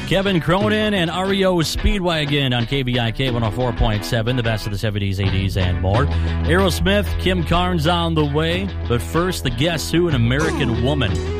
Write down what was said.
Kevin Cronin and REO Speedwagon on KBIK 104.7, the best of the 70s, 80s, and more. Aerosmith, Kim Carnes on the way. But first, the Guess Who, An American Woman.